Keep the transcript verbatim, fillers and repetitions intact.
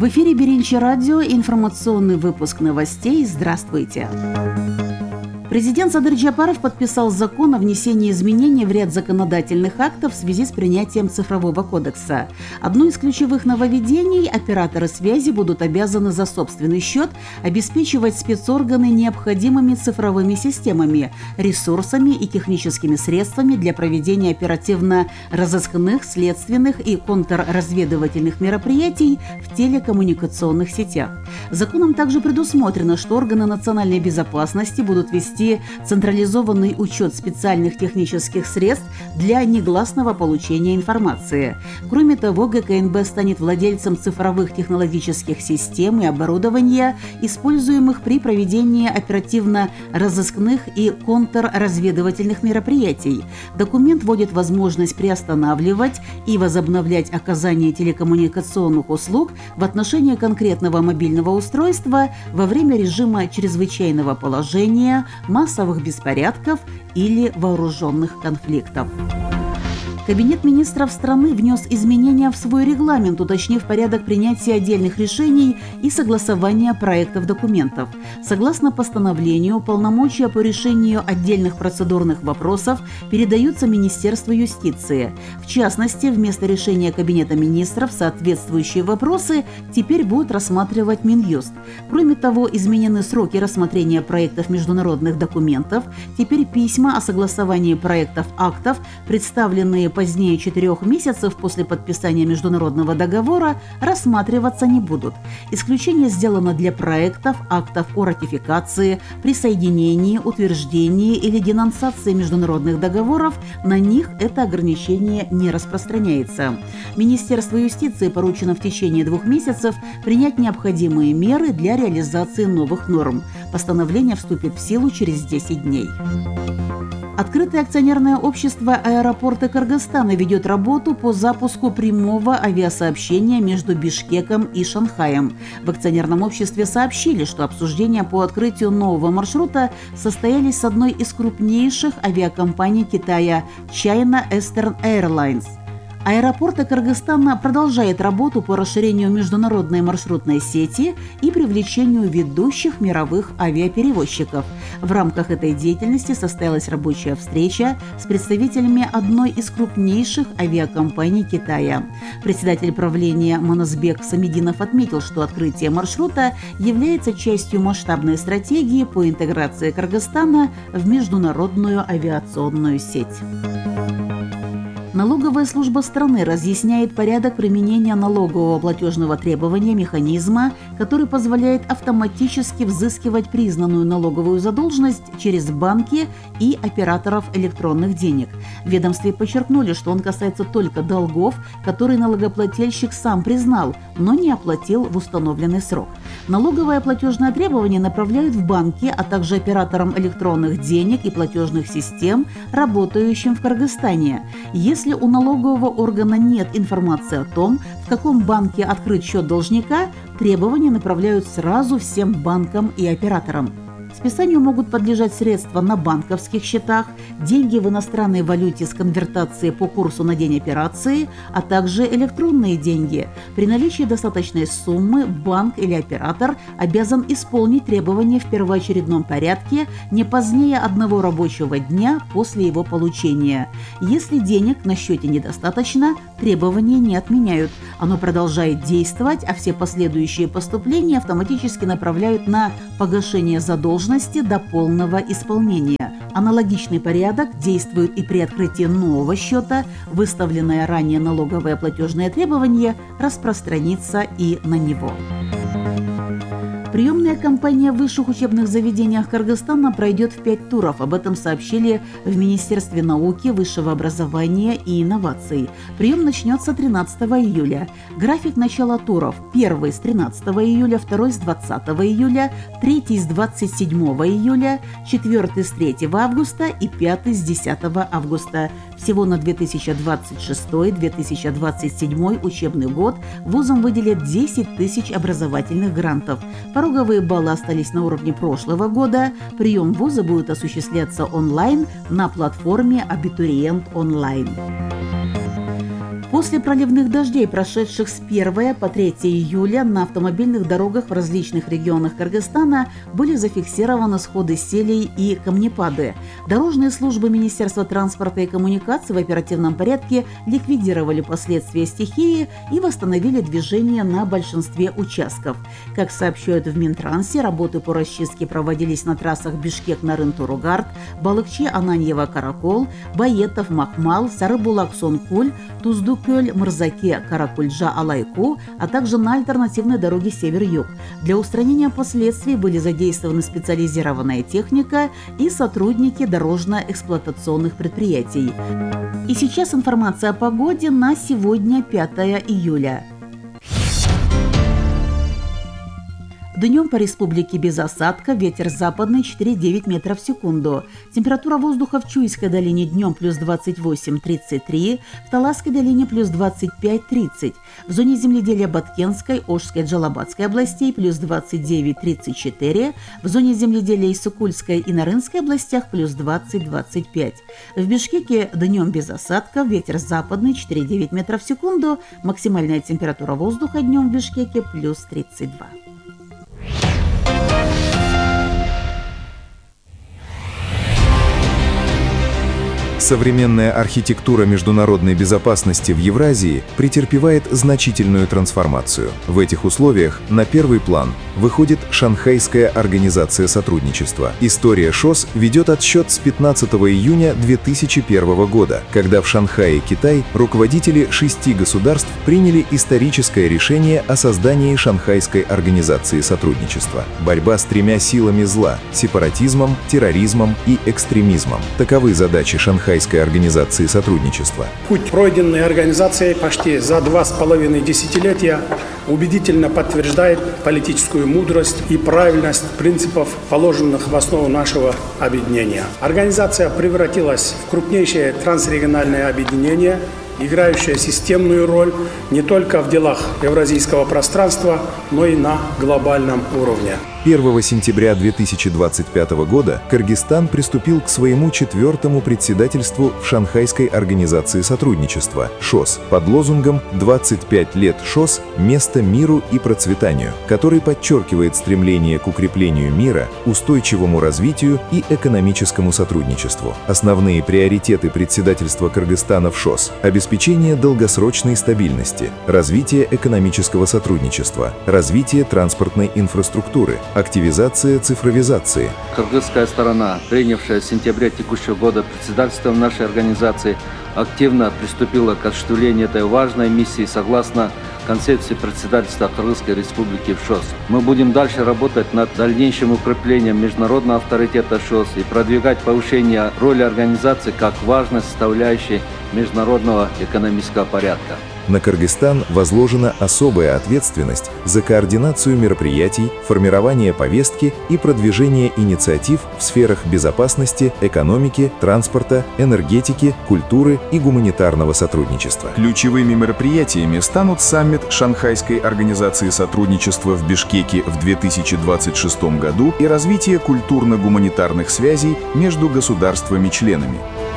В эфире Беринчи радио, информационный выпуск новостей. Здравствуйте. Президент Садыр Джапаров подписал закон о внесении изменений в ряд законодательных актов в связи с принятием цифрового кодекса. Одно из ключевых нововведений – операторы связи будут обязаны за собственный счет обеспечивать спецорганы необходимыми цифровыми системами, ресурсами и техническими средствами для проведения оперативно-розыскных, следственных и контрразведывательных мероприятий в телекоммуникационных сетях. Законом также предусмотрено, что органы национальной безопасности будут вести централизованный учет специальных технических средств для негласного получения информации. Кроме того, ГКНБ станет владельцем цифровых технологических систем и оборудования, используемых при проведении оперативно-розыскных и контрразведывательных мероприятий. Документ вводит возможность приостанавливать и возобновлять оказание телекоммуникационных услуг в отношении конкретного мобильного устройства во время режима чрезвычайного положения, массовых беспорядков или вооруженных конфликтов. Кабинет министров страны внес изменения в свой регламент, уточнив порядок принятия отдельных решений и согласования проектов документов. Согласно постановлению, полномочия по решению отдельных процедурных вопросов передаются Министерству юстиции. В частности, вместо решения Кабинета министров соответствующие вопросы теперь будут рассматривать Минюст. Кроме того, изменены сроки рассмотрения проектов международных документов. Теперь письма о согласовании проектов актов, представленные позднее четырех месяцев после подписания международного договора, рассматриваться не будут. Исключение сделано для проектов, актов о ратификации, присоединении, утверждении или денонсации международных договоров. На них это ограничение не распространяется. Министерству юстиции поручено в течение двух месяцев принять необходимые меры для реализации новых норм. Постановление вступит в силу через десять дней. Открытое акционерное общество «Аэропорты Кыргызстана» ведет работу по запуску прямого авиасообщения между Бишкеком и Шанхаем. В акционерном обществе сообщили, что обсуждения по открытию нового маршрута состоялись с одной из крупнейших авиакомпаний Китая – China Eastern Airlines. Аэропорты Кыргызстана продолжают работу по расширению международной маршрутной сети и привлечению ведущих мировых авиаперевозчиков. В рамках этой деятельности состоялась рабочая встреча с представителями одной из крупнейших авиакомпаний Китая. Председатель правления Манасбек Самединов отметил, что открытие маршрута является частью масштабной стратегии по интеграции Кыргызстана в международную авиационную сеть. Налоговая служба страны разъясняет порядок применения налогового платежного требования механизма, который позволяет автоматически взыскивать признанную налоговую задолженность через банки и операторов электронных денег. В ведомстве подчеркнули, что он касается только долгов, которые налогоплательщик сам признал, но не оплатил в установленный срок. Налоговое платежное требование направляют в банки, а также операторам электронных денег и платежных систем, работающим в Кыргызстане. Если Если у налогового органа нет информации о том, в каком банке открыт счет должника, требования направляют сразу всем банкам и операторам. Списанию могут подлежать средства на банковских счетах, деньги в иностранной валюте с конвертацией по курсу на день операции, а также электронные деньги. При наличии достаточной суммы банк или оператор обязан исполнить требования в первоочередном порядке не позднее одного рабочего дня после его получения. Если денег на счете недостаточно, требования не отменяют. Оно продолжает действовать, а все последующие поступления автоматически направляют на погашение задолженности до полного исполнения. Аналогичный порядок действует и при открытии нового счета. Выставленное ранее налоговое платежное требование распространится и на него. Приемная кампания в высших учебных заведениях Кыргызстана пройдет в пять туров. Об этом сообщили в Министерстве науки, высшего образования и инноваций. Прием начнется тринадцатого июля. График начала туров: первый с тринадцатого июля, второй с двадцатого июля, третий с двадцать седьмого июля, четвертый с третьего августа и пятый с десятого августа. Всего на две тысячи двадцать шестой — две тысячи двадцать седьмой учебный год вузам выделят десять тысяч образовательных грантов. Пороговые баллы остались на уровне прошлого года. Прием в вузы будет осуществляться онлайн на платформе «Абитуриент онлайн». После проливных дождей, прошедших с первого по третье июля, на автомобильных дорогах в различных регионах Кыргызстана были зафиксированы сходы селей и камнепады. Дорожные службы Министерства транспорта и коммуникаций в оперативном порядке ликвидировали последствия стихии и восстановили движение на большинстве участков. Как сообщают в Минтрансе, работы по расчистке проводились на трассах Бишкек-Нарын-Туругард, Балыкчи-Ананьево-Каракол, Баетов-Махмал, Сарыбулак-Сонкуль, Туздукёль-Мырзаке-Каракульжа-Алайку, а также на альтернативной дороге север-юг. Для устранения последствий были задействованы специализированная техника и сотрудники дорожно-эксплуатационных предприятий. И сейчас информация о погоде на сегодня, пятое июля. Днем по республике без осадка, ветер западный четыре-девять метров в секунду. Температура воздуха в Чуйской долине днем плюс двадцать восемь - тридцать три, в Таласской долине плюс двадцать пять - тридцать. В зоне земледелия Баткенской, Ошской, Джалабадской областей плюс двадцать девять - тридцать четыре, в зоне земледелия Иссыкульской и Нарынской областях плюс двадцать - двадцать пять. В Бишкеке днем без осадка, ветер западный четыре-девять метров в секунду, максимальная температура воздуха днем в Бишкеке плюс тридцать два. Современная архитектура международной безопасности в Евразии претерпевает значительную трансформацию. В этих условиях на первый план выходит Шанхайская организация сотрудничества. История ШОС ведет отсчет с пятнадцатого июня две тысячи первого года, когда в Шанхае, Китай, руководители шести государств приняли историческое решение о создании Шанхайской организации сотрудничества. Борьба с тремя силами зла – сепаратизмом, терроризмом и экстремизмом. Таковы задачи Шанхайской организации сотрудничества. Путь, пройденный организацией почти за два с половиной десятилетия, убедительно подтверждает политическую мудрость и правильность принципов, положенных в основу нашего объединения. Организация превратилась в крупнейшее трансрегиональное объединение, играющее системную роль не только в делах евразийского пространства, но и на глобальном уровне. первого сентября две тысячи двадцать пятого года Кыргызстан приступил к своему четвертому председательству в Шанхайской организации сотрудничества ШОС под лозунгом «двадцать пять лет ШОС. Место миру и процветанию», который подчеркивает стремление к укреплению мира, устойчивому развитию и экономическому сотрудничеству. Основные приоритеты председательства Кыргызстана в ШОС – обеспечение долгосрочной стабильности, развитие экономического сотрудничества, развитие транспортной инфраструктуры, активизация цифровизации. Кыргызская сторона, принявшая в сентябре текущего года председательство в нашей организации, активно приступила к осуществлению этой важной миссии согласно концепции председательства Кыргызской республики в ШОС. Мы будем дальше работать над дальнейшим укреплением международного авторитета ШОС и продвигать повышение роли организации как важной составляющей международного экономического порядка. На Кыргызстан возложена особая ответственность за координацию мероприятий, формирование повестки и продвижение инициатив в сферах безопасности, экономики, транспорта, энергетики, культуры и гуманитарного сотрудничества. Ключевыми мероприятиями станут саммит Шанхайской организации сотрудничества в Бишкеке в две тысячи двадцать шестом году и развитие культурно-гуманитарных связей между государствами-членами.